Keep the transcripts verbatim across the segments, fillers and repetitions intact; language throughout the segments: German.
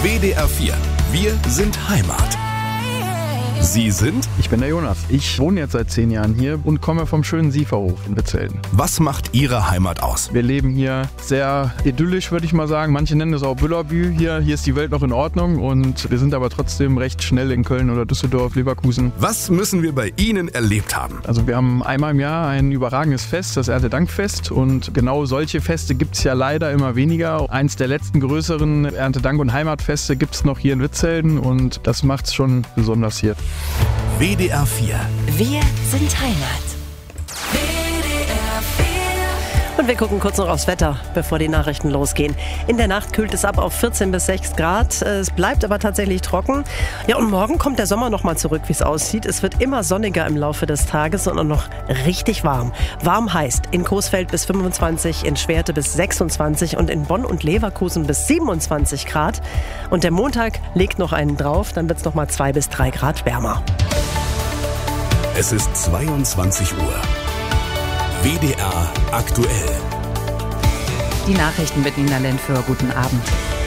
W D R vier. Wir sind Heimat. Sie sind? Ich bin der Jonas. Ich wohne jetzt seit zehn Jahren hier und komme vom schönen Sieferhof in Witzhelden. Was macht Ihre Heimat aus? Wir leben hier sehr idyllisch, würde ich mal sagen. Manche nennen es auch Büllerbü. Hier, hier ist die Welt noch in Ordnung und wir sind aber trotzdem recht schnell in Köln oder Düsseldorf, Leverkusen. Was müssen wir bei Ihnen erlebt haben? Also wir haben einmal im Jahr ein überragendes Fest, das Erntedankfest. Und genau solche Feste gibt es ja leider immer weniger. Eins der letzten größeren Erntedank- und Heimatfeste gibt es noch hier in Witzhelden und das macht es schon besonders hier. W D R vier. Wir sind Heimat. W D R vier. Und wir gucken kurz noch aufs Wetter, bevor die Nachrichten losgehen. In der Nacht kühlt es ab auf vierzehn bis sechs Grad. Es bleibt aber tatsächlich trocken. Ja, und morgen kommt der Sommer noch mal zurück, wie es aussieht. Es wird immer sonniger im Laufe des Tages und auch noch richtig warm. Warm heißt in Coesfeld bis fünfundzwanzig, in Schwerte bis sechsundzwanzig und in Bonn und Leverkusen bis siebenundzwanzig Grad. Und der Montag legt noch einen drauf, dann wird es noch mal zwei bis drei Grad wärmer. Es ist zweiundzwanzig Uhr. W D R aktuell. Die Nachrichten mit Nina Lenföhr. Guten Abend.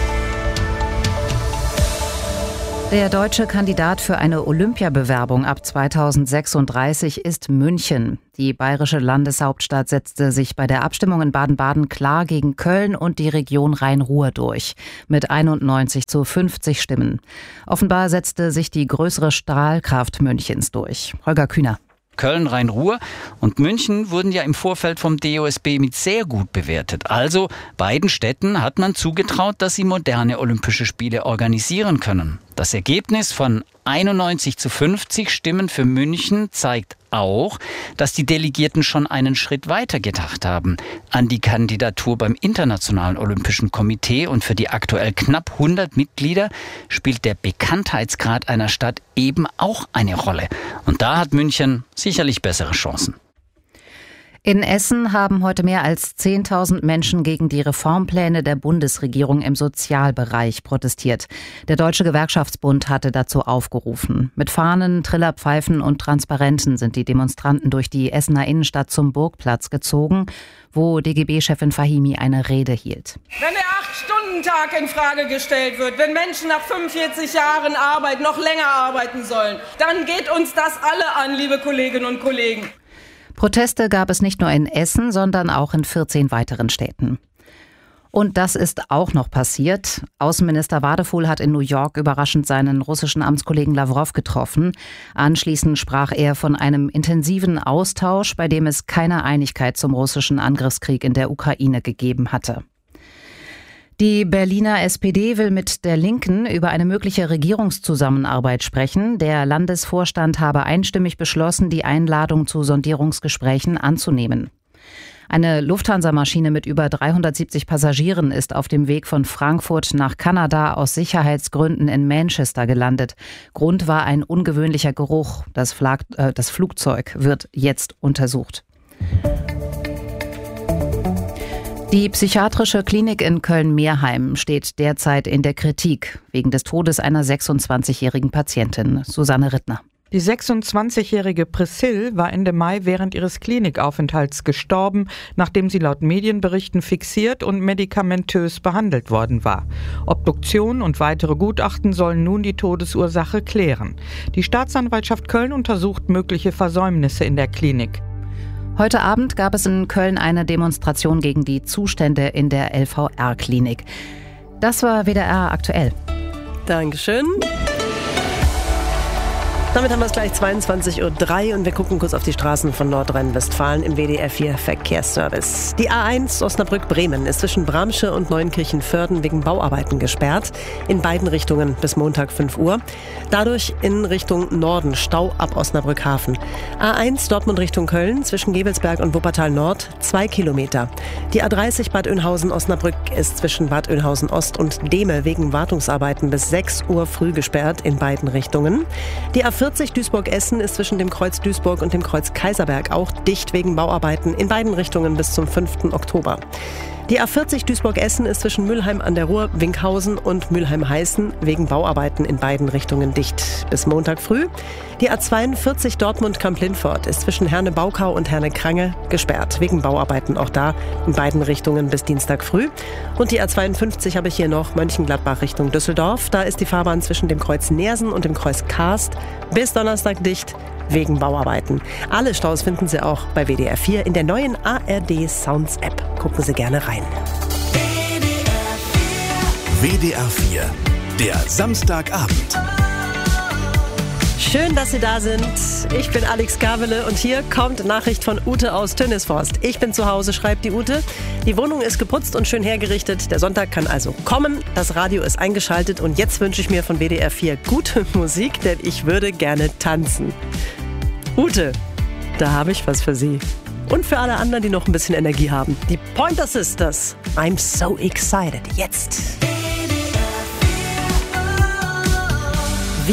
Der deutsche Kandidat für eine Olympiabewerbung ab zweitausendsechsunddreißig ist München. Die bayerische Landeshauptstadt setzte sich bei der Abstimmung in Baden-Baden klar gegen Köln und die Region Rhein-Ruhr durch. Mit einundneunzig zu fünfzig Stimmen. Offenbar setzte sich die größere Strahlkraft Münchens durch. Holger Kühner. Köln, Rhein-Ruhr und München wurden ja im Vorfeld vom D O S B mit sehr gut bewertet. Also beiden Städten hat man zugetraut, dass sie moderne Olympische Spiele organisieren können. Das Ergebnis von einundneunzig zu fünfzig Stimmen für München zeigt auch, dass die Delegierten schon einen Schritt weiter gedacht haben an die Kandidatur beim Internationalen Olympischen Komitee. Und für die aktuell knapp hundert Mitglieder spielt der Bekanntheitsgrad einer Stadt eben auch eine Rolle. Und da hat München sicherlich bessere Chancen. In Essen haben heute mehr als zehntausend Menschen gegen die Reformpläne der Bundesregierung im Sozialbereich protestiert. Der Deutsche Gewerkschaftsbund hatte dazu aufgerufen. Mit Fahnen, Trillerpfeifen und Transparenten sind die Demonstranten durch die Essener Innenstadt zum Burgplatz gezogen, wo D G B-Chefin Fahimi eine Rede hielt. Wenn der acht-Stunden-Tag in Frage gestellt wird, wenn Menschen nach fünfundvierzig Jahren Arbeit noch länger arbeiten sollen, dann geht uns das alle an, liebe Kolleginnen und Kollegen. Proteste gab es nicht nur in Essen, sondern auch in vierzehn weiteren Städten. Und das ist auch noch passiert. Außenminister Wadefuhl hat in New York überraschend seinen russischen Amtskollegen Lawrow getroffen. Anschließend sprach er von einem intensiven Austausch, bei dem es keine Einigkeit zum russischen Angriffskrieg in der Ukraine gegeben hatte. Die Berliner S P D will mit der Linken über eine mögliche Regierungszusammenarbeit sprechen. Der Landesvorstand habe einstimmig beschlossen, die Einladung zu Sondierungsgesprächen anzunehmen. Eine Lufthansa-Maschine mit über dreihundertsiebzig Passagieren ist auf dem Weg von Frankfurt nach Kanada aus Sicherheitsgründen in Manchester gelandet. Grund war ein ungewöhnlicher Geruch. Das, Flag- äh, das Flugzeug wird jetzt untersucht. Die psychiatrische Klinik in Köln-Meerheim steht derzeit in der Kritik wegen des Todes einer sechsundzwanzigjährigen Patientin, Susanne Rittner. Die sechsundzwanzigjährige Priscille war Ende Mai während ihres Klinikaufenthalts gestorben, nachdem sie laut Medienberichten fixiert und medikamentös behandelt worden war. Obduktion und weitere Gutachten sollen nun die Todesursache klären. Die Staatsanwaltschaft Köln untersucht mögliche Versäumnisse in der Klinik. Heute Abend gab es in Köln eine Demonstration gegen die Zustände in der L V R-Klinik. Das war W D R aktuell. Dankeschön. Damit haben wir es gleich zweiundzwanzig Uhr drei und wir gucken kurz auf die Straßen von Nordrhein-Westfalen im W D R vier Verkehrsservice. Die A eins Osnabrück-Bremen ist zwischen Bramsche und Neunkirchen-Vörden wegen Bauarbeiten gesperrt. In beiden Richtungen bis Montag fünf Uhr. Dadurch in Richtung Norden Stau ab Osnabrück-Hafen. A eins Dortmund Richtung Köln zwischen Gevelsberg und Wuppertal Nord zwei Kilometer. Die A dreißig Bad Oeynhausen-Osnabrück ist zwischen Bad Oeynhausen-Ost und Dehme wegen Wartungsarbeiten bis sechs Uhr früh gesperrt in beiden Richtungen. Die A vierzig Duisburg-Essen ist zwischen dem Kreuz Duisburg und dem Kreuz Kaiserberg auch dicht wegen Bauarbeiten in beiden Richtungen bis zum fünften Oktober. Die A vierzig Duisburg-Essen ist zwischen Mülheim an der Ruhr, Winkhausen und Mülheim-Heißen wegen Bauarbeiten in beiden Richtungen dicht. Bis Montag früh. Die A zweiundvierzig Dortmund-Kamp-Lindfort ist zwischen Herne-Baukau und Herne-Krange gesperrt. Wegen Bauarbeiten auch da in beiden Richtungen bis Dienstag früh. Und die A zweiundfünfzig habe ich hier noch Mönchengladbach Richtung Düsseldorf. Da ist die Fahrbahn zwischen dem Kreuz Neersen und dem Kreuz Karst bis Donnerstag dicht. Wegen Bauarbeiten. Alle Staus finden Sie auch bei W D R vier in der neuen A R D Sounds App. Gucken Sie gerne rein. W D R vier, der Samstagabend. Schön, dass Sie da sind. Ich bin Alex Gavele und hier kommt Nachricht von Ute aus Tönnesforst. Ich bin zu Hause, schreibt die Ute. Die Wohnung ist geputzt und schön hergerichtet. Der Sonntag kann also kommen. Das Radio ist eingeschaltet und jetzt wünsche ich mir von W D R vier gute Musik, denn ich würde gerne tanzen. Ute, da habe ich was für Sie. Und für alle anderen, die noch ein bisschen Energie haben. Die Pointer Sisters. I'm so excited. Jetzt.